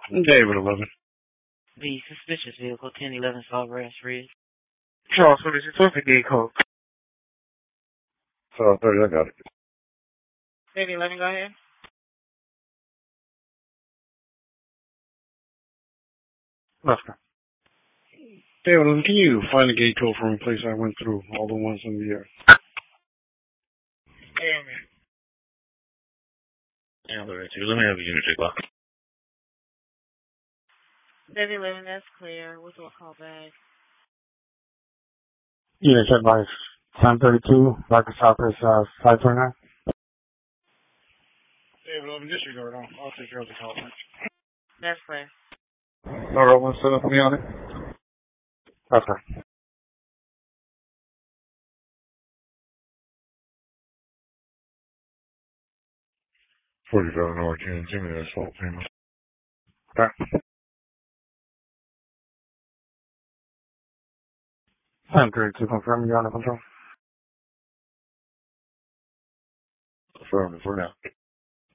David 11. The suspicious vehicle, 1011 Sawgrass Ridge. Charles, what is your 1258 code? 30, I got it. David 11, go ahead. Left. David 11, can you find the gate code for me, please? I went through all the ones in the air. Yeah, let me have a unit check lock. David 11, that's clear. What's the call back? Unit check by 1032, Rocket Southwest 529. David 11, disregard. I'll take care of the call. That's clear. Alright, one set up for me on it? That's right. 47 North Jimmy, that's fault payment. Okay. 1032, confirm you're under control. Affirmative for now.